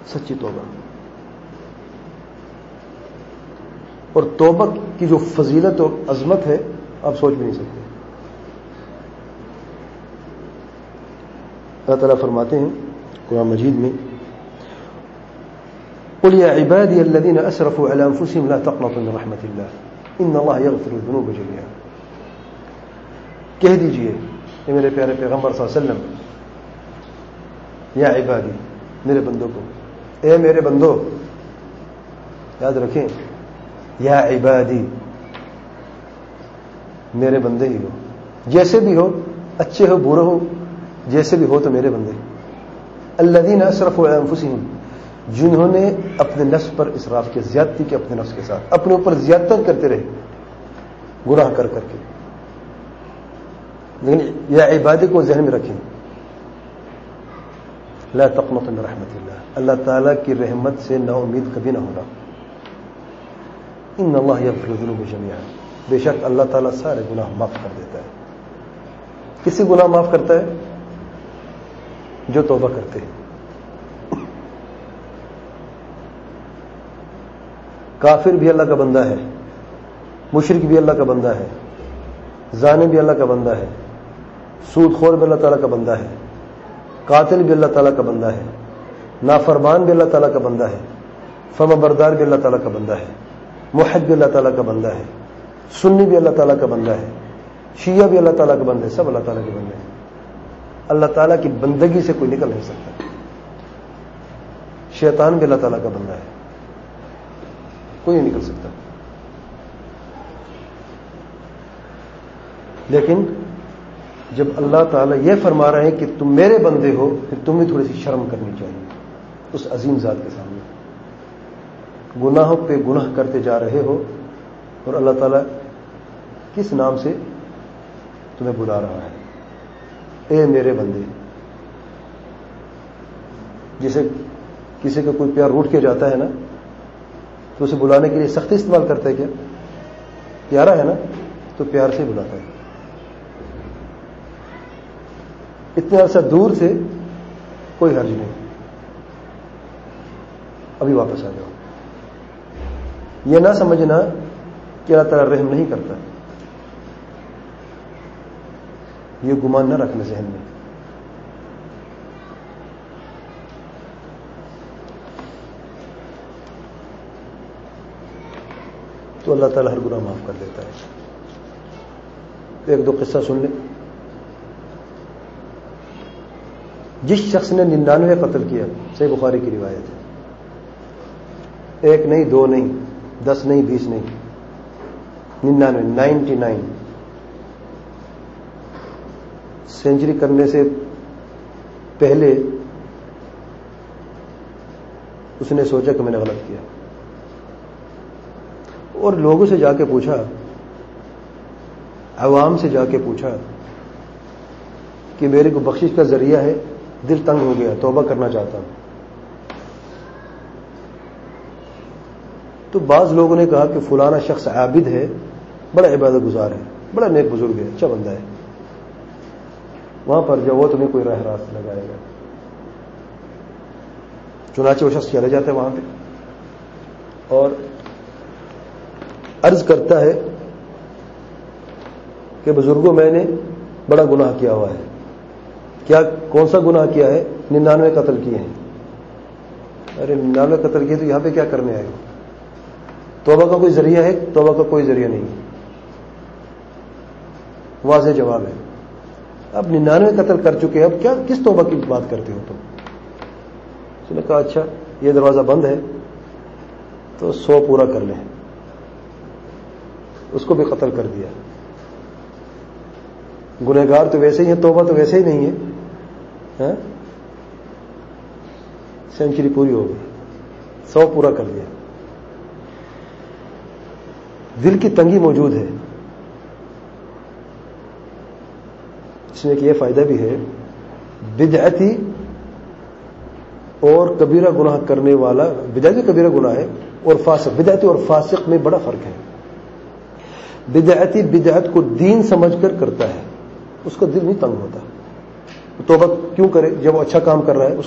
سچی توبہ. اور توبہ کی جو فضیلت اور عظمت ہے آپ سوچ بھی نہیں سکتے. اللہ تعالیٰ فرماتے ہیں قرآن مجید میں قل یا عبادی الذین اسرفوا علی انفسهم لا تقنطوا من رحمت اللہ ان اللہ یغفر الذنوب جميعا. کہہ دیجئے کہ میرے پیارے پیغمبر صلی اللہ علیہ وسلم، یا عبادی، میرے بندوں کو، اے میرے بندو، یاد رکھیں یا عبادی، میرے بندے ہی ہو، جیسے بھی ہو، اچھے ہو برے ہو، جیسے بھی ہو تو میرے بندے. الذین اسرفوا علی انفسهم، جنہوں نے اپنے نفس پر اسراف کیا، زیادتی کی اپنے نفس کے ساتھ، اپنے اوپر زیادتی کرتے رہے گناہ کر کر کے. لیکن یا عبادی کو ذہن میں رکھیں، لا تقنطوا من رحمت اللہ، اللہ تعالیٰ کی رحمت سے نا امید کبھی نہ ہونا. ان اللہ یغفر الذنوب جميعا، بے شک اللہ تعالیٰ سارے گناہ معاف کر دیتا ہے. کسی گناہ معاف کرتا ہے؟ جو توبہ کرتے ہیں. کافر بھی اللہ کا بندہ ہے، مشرک بھی اللہ کا بندہ ہے، زانی بھی اللہ کا بندہ ہے، سود خور بھی اللہ تعالیٰ کا بندہ ہے، قاتل بھی اللہ تعالیٰ کا بندہ ہے، نافرمان بھی اللہ تعالیٰ کا بندہ ہے، فرما بردار بھی اللہ تعالیٰ کا بندہ ہے، موحد بھی اللہ تعالیٰ کا بندہ ہے، سنی بھی اللہ تعالیٰ کا بندہ ہے، شیعہ بھی اللہ تعالیٰ کا بندہ ہے، سب اللہ تعالیٰ کے بندے ہیں. اللہ تعالیٰ کی بندگی سے کوئی نکل نہیں سکتا. شیطان بھی اللہ تعالیٰ کا بندہ ہے، کوئی نہیں نکل سکتا. لیکن جب اللہ تعالیٰ یہ فرما رہے ہیں کہ تم میرے بندے ہو، پھر تمہیں تھوڑی سی شرم کرنی چاہیے اس عظیم ذات کے سامنے. گناہوں پہ گناہ کرتے جا رہے ہو اور اللہ تعالیٰ کس نام سے تمہیں بلا رہا ہے، اے میرے بندے. جسے کسی کا کوئی پیار روٹ کے جاتا ہے نا تو اسے بلانے کے لیے سختی استعمال کرتا ہے. کیا پیارا ہے نا تو پیار سے بلاتا ہے. اتنے عرصہ دور سے کوئی حرج نہیں، ابھی واپس آ جاؤ. یہ نہ سمجھنا کہ اللہ تعالیٰ رحم نہیں کرتا، یہ گمان نہ رکھنا ذہن میں. تو اللہ تعالیٰ ہر گناہ معاف کر دیتا ہے. ایک دو قصہ سن لیں. جس شخص نے 99 قتل کیا، صحیح بخاری کی روایت ہے، ایک نہیں، دو نہیں، 10 نہیں، 20 نہیں، 99 سینچری کرنے سے پہلے اس نے سوچا کہ میں نے غلط کیا، اور لوگوں سے جا کے پوچھا، عوام سے جا کے پوچھا کہ میرے کو بخشش کا ذریعہ ہے، دل تنگ ہو گیا، توبہ کرنا چاہتا ہوں. تو بعض لوگوں نے کہا کہ فلانا شخص عابد ہے، بڑا عبادت گزار ہے، بڑا نیک بزرگ ہے، اچھا بندہ ہے، وہاں پر جب وہ تمہیں کوئی راہ راست لگائے گا. چنانچہ وہ شخص چلا جاتا ہے وہاں پہ اور عرض کرتا ہے کہ بزرگوں میں نے بڑا گناہ کیا ہوا ہے. کیا کون سا گناہ کیا ہے؟ 99 قتل کیے ہیں. ارے 99 قتل کیے تو یہاں پہ کیا کرنے آئے ہو؟ توبہ کا کوئی ذریعہ ہے؟ توبہ کا کوئی ذریعہ نہیں. واضح جواب ہے. اب 99 قتل کر چکے ہیں، اب کیا کس توبہ کی بات کرتے ہو تم؟ اس نے کہا اچھا یہ دروازہ بند ہے تو 100 پورا کر لیں. اس کو بھی قتل کر دیا. گنہگار تو ویسے ہی ہیں، توبہ تو ویسے ہی نہیں ہے. سینچری پوری ہو گئی، 100 پورا کر دیا. دل کی تنگی موجود ہے. اس میں کہ یہ فائدہ بھی ہے، بدعتی اور کبیرہ گناہ کرنے والا، بدعتی کبیرہ گناہ ہے، اور فاسق، بدعتی اور فاسق میں بڑا فرق ہے. بدعتی بدعت کو دین سمجھ کر کرتا ہے، اس کا دل نہیں تنگ ہوتا. توبہ کیوں کرے جب وہ اچھا کام کر رہا ہے؟